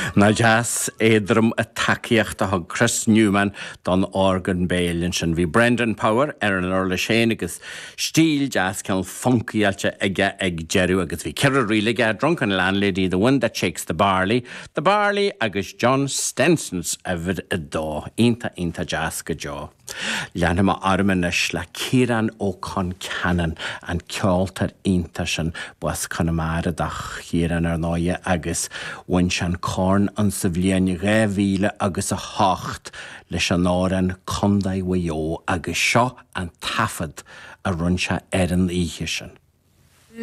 Na jazz éadrom a takeíocht a Chris Newman don organ béilin sin. Bhí Brendan Power an orla séin agus stíl jazz ceann funkialte ag jeru agus bhí ceir rilige drunken landlady, the one that shakes the barley agus John Stenson's evid a dó, inta jazz go jo. Leanna ma armanis le Ciaran O'Con Cannon an ceoltar inta sin buas Connemara dach Ciaran ar náide agus Winshan Corn an sa bhliain 2000 agus a 8 leis an áran Condaí Wayo agus seo an tafad a runse an ihe sin.